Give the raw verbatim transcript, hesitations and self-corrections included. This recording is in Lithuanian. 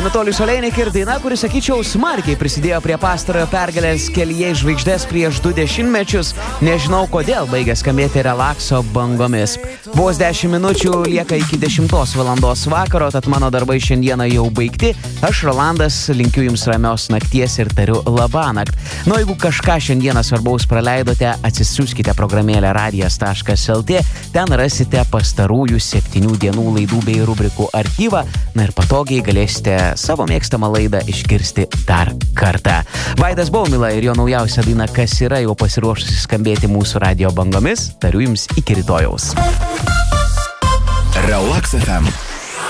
Anatolijus Oleinik ir daina, kuris, sakyčiau, smarkiai prisidėjo prie pastarojo pergalės kelyje į žvaigždės prieš du dešimtmečius. Nežinau, kodėl baigė skambėti relakso bangomis. Vos dešimt minučių lieka iki dešimtos valandos vakaro, tad mano darbai šiandieną jau baigti. Aš, Rolandas, linkiu jums ramios nakties ir tariu labanakt. Nu, jeigu kažką šiandieną svarbaus praleidote, atsisiųskite programėlę radijas taškas lt. Ten rasite pastarųjų septynių dienų laidų bei rubrikų archyvą. Na ir patogiai galėsite savo mėgstamą laidą išgirsti dar kartą. Vaidas Baumila ir jo naujausia daina Kas yra jau pasiruošusi skambėti mūsų radio bangomis. Tariu jums iki rytojaus. Relax F M.